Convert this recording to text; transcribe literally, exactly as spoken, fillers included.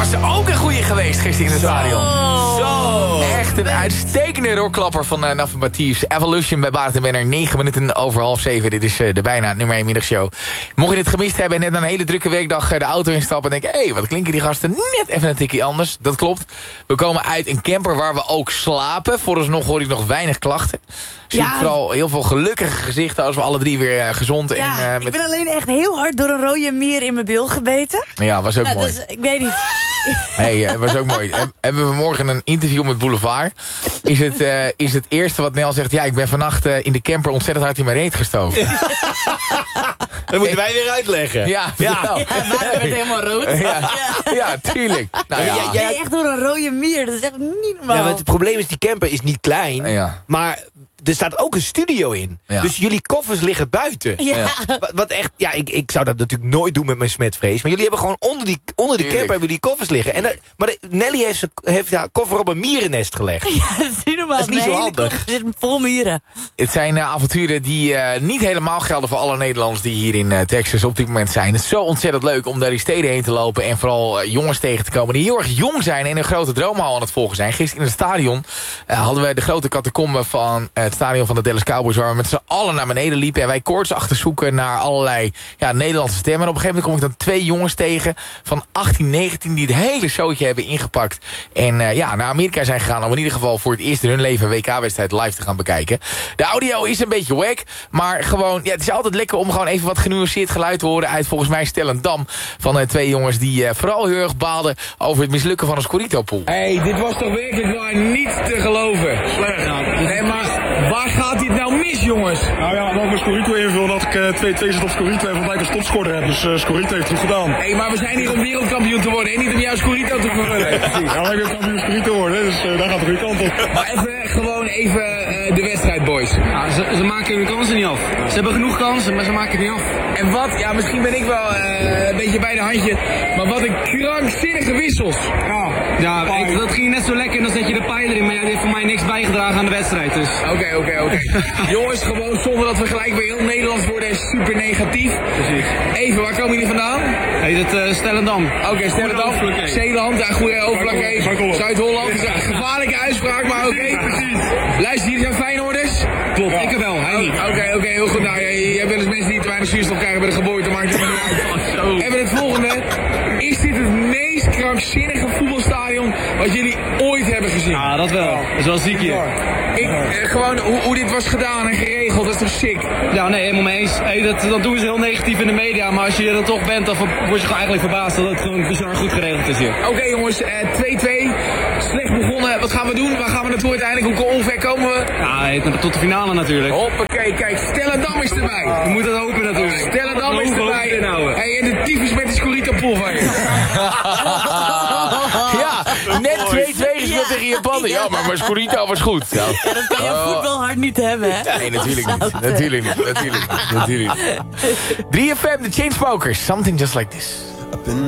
was ook een goeie geweest gisteren in het stadion. Zo. Echt een uitstekende rockklapper van uh, Naffi Mathies. Evolution bij Barend en Benner. negen minuten over half zeven. Dit is uh, de bijna nummer één middagshow. Mocht je dit gemist hebben en net na een hele drukke werkdag uh, de auto instappen en denken, hé, hey, wat klinken die gasten net even een tikje anders. Dat klopt. We komen uit een camper waar we ook slapen. Vooralsnog hoor ik nog weinig klachten. Zie Ja. ik vooral heel veel gelukkige gezichten als we alle drie weer uh, gezond Ja, en uh, ik met... ben alleen echt heel hard door een rode mier in mijn bil gebeten. Ja, was ook Nou, mooi. dus, ik weet niet. Hey, uh, was ook mooi. Heb- Hebben we morgen een interview met Boulevard. Is het, uh, is het eerste wat Nel zegt, ja, ik ben vannacht uh, in de camper ontzettend hard in mijn reet gestoken. Dat moeten wij weer uitleggen. Ja, Ja. vertel. Ja, maar werd helemaal rood. Ja, ja, tuurlijk. Nou ja. Ja, ja, Nee, echt door een rode mier. Dat is echt niet normaal. Ja, want het probleem is, die camper is niet klein. Ja. Maar er staat ook een studio in. Ja. Dus jullie koffers liggen buiten. Ja. Wat, wat echt, ja, ik, ik zou dat natuurlijk nooit doen met mijn smetvrees. Maar jullie hebben gewoon onder, die, onder de Tuurlijk. camper hebben jullie koffers liggen. En dat, maar de, Nelly heeft, zijn- heeft haar koffer op een mierennest gelegd. Ja, dat is niet normaal. Dat is niet Mijn zo hele handig. koffer zit vol mieren. Het zijn uh, avonturen die uh, niet helemaal gelden voor alle Nederlanders die hier in uh, Texas op dit moment zijn. Het is zo ontzettend leuk om daar die steden heen te lopen en vooral uh, jongens tegen te komen die heel erg jong zijn en een grote droom al aan het volgen zijn. Gisteren in het stadion uh, hadden we de grote catacombe van uh, het stadion van de Dallas Cowboys waar we met z'n allen naar beneden liepen en wij koortsachtig zoeken naar allerlei ja, Nederlandse stemmen. En op een gegeven moment kom ik dan twee jongens tegen van achttien, negentien die het hele showtje hebben ingepakt en uh, ja, naar Amerika zijn gegaan om in ieder geval voor het eerst in hun leven een W K-wedstrijd live te gaan bekijken. De audio is een beetje wack, maar gewoon, ja, het is altijd lekker om gewoon even wat genuanceerd geluid te horen uit volgens mij Stellendam van uh, twee jongens die uh, vooral heel erg baalden over het mislukken van een Scorito-pool. Hé, dit was toch werkelijk waar niet te geloven. Slecht gaan. Nee, maar waar gaat dit nou mis, jongens? Nou ja, wat ik met Scorito invul, dat ik uh, twee twee zit op Scorito en van mij als topscorer heb. Dus uh, Scorito heeft het goed gedaan. Hé, maar we zijn hier om wereldkampioen te worden en niet om jouw Scorito te vervullen. Ja, dan heb je kampioen Scorito worden, dus uh, daar gaat de goede kant op. Maar even, gewoon even uh, de wedstrijd, boys. Ja, ze, ze maken hun kansen niet af. Ze hebben genoeg kansen, maar ze maken het niet af. En wat, ja, misschien ben ik wel uh, een beetje bij de handje, maar wat een krankzinnige wissels. Ja, ik, dat ging net zo lekker en dan zet je de pijler in, maar ja, die heeft voor mij niks bijgedragen aan de wedstrijd. Dus. Oké, oké, oké. Jongens, gewoon zonder dat we gelijk weer heel Nederlands worden en super negatief. Precies. Even, waar komen jullie vandaan? Heet het uh, Stellendam. Oké, okay, Stellendam, Zeeland, ja, goede overflakke, Zuid-Holland. Is een gevaarlijke uitspraak, maar oké. Okay. Luister, jullie zijn Feyenoorders? Klopt, ik heb wel, hij niet. Oké, oké, okay, heel goed. Nou, je, je hebt wel eens mensen die te weinig zuurstof krijgen bij de geboorte, maakt het niet uit. Even het volgende. Is dit het meest krankzinnige voetbalstadion wat jullie ooit hebben gezien? Ja, dat wel. Dat is wel ziek hier. Ik, eh, gewoon hoe, hoe dit was gedaan en geregeld, dat is toch sick? Ja, nee, helemaal mee eens. Hey, dat, dat doen ze heel negatief in de media, maar als je er dan toch bent, dan word je gewoon eigenlijk verbaasd dat het gewoon bizar goed geregeld is hier. Oké okay, jongens, twee twee. Uh, Slecht begonnen. Wat gaan we doen? Waar gaan we naartoe uiteindelijk? Hoe onver komen we? Ja, hey, tot de finale natuurlijk. Hoppakee, kijk, Stellendam is erbij. Je moet het hopen natuurlijk. Stellendam is erbij. Hey, en de tyfus met de Scorito-pool van je. Ja, net twee twee gespeeld tegen Japan. Ja, maar mijn Scorito was goed. Ja. Ja, dat kan je Oh. voetbal hard niet hebben, hè? Nee, natuurlijk niet. Natuurlijk niet. Natuurlijk niet. Natuurlijk niet. drie F M, de Chainsmokers. Something just like this.